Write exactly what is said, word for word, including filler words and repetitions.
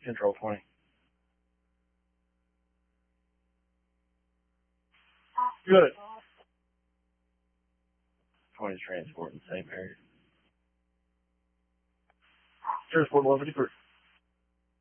Control twenty. Good. twenty transport in the same area. Transport one fifty-three.